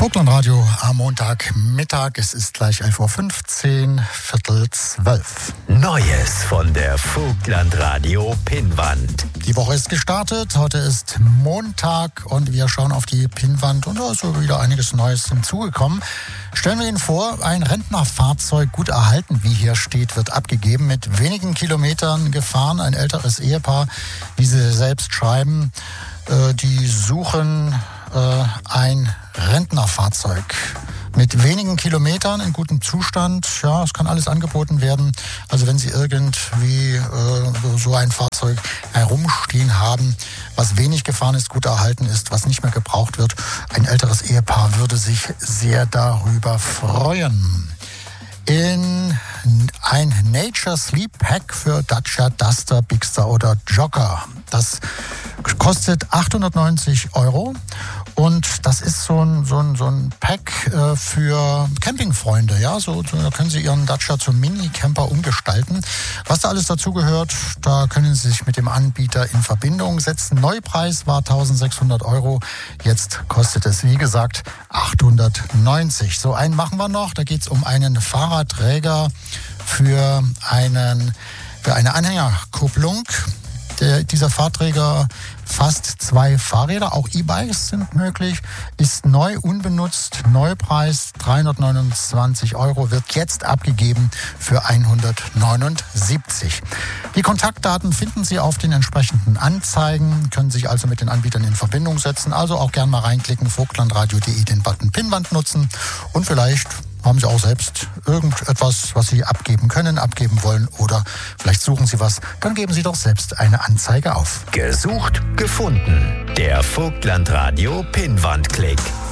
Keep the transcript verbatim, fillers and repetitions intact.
Vogtlandradio am Montagmittag. Es ist gleich elf Uhr fünfzehn, Viertel zwölf. Neues von der Vogtlandradio Pinnwand. Die Woche ist gestartet. Heute ist Montag und wir schauen auf die Pinnwand und da ist so wieder einiges Neues hinzugekommen. Stellen wir Ihnen vor, ein Rentnerfahrzeug, gut erhalten, wie hier steht, wird abgegeben, mit wenigen Kilometern gefahren. Ein älteres Ehepaar, wie Sie selbst schreiben, äh, die suchen äh, ein Rentnerfahrzeug mit wenigen Kilometern in gutem Zustand. Ja, es kann alles angeboten werden. Also wenn Sie irgendwie äh, so ein Fahrzeug herumstehen haben, was wenig gefahren ist, gut erhalten ist, was nicht mehr gebraucht wird, ein älteres Ehepaar würde sich sehr darüber freuen. In ein Nature Sleep Pack für Dacia, Duster, Bigster oder Jogger. Das kostet achthundertneunzig Euro. Und das ist so ein, so ein, so ein Pack äh, für Campingfreunde. Ja? So, so da können Sie Ihren Dacia zum Mini-Camper umgestalten. Was da alles dazugehört, da können Sie sich mit dem Anbieter in Verbindung setzen. Neupreis war eintausendsechshundert Euro. Jetzt kostet es, wie gesagt, achthundertneunzig. So einen machen wir noch. Da geht es um einen Fahrradträger für, einen, für eine Anhängerkupplung. Der, dieser Fahrträger fasst zwei Fahrräder, auch E-Bikes sind möglich, ist neu, unbenutzt, Neupreis dreihundertneunundzwanzig Euro, wird jetzt abgegeben für hundertneunundsiebzig. Die Kontaktdaten finden Sie auf den entsprechenden Anzeigen, können sich also mit den Anbietern in Verbindung setzen, also auch gerne mal reinklicken, vogtlandradio punkt de, den Button Pinnwand nutzen und vielleicht haben Sie auch selbst irgendetwas, was Sie abgeben können, abgeben wollen oder vielleicht suchen Sie was, dann geben Sie doch selbst eine Anzeige auf. Gesucht, gefunden. Der Vogtlandradio Pinnwandklick.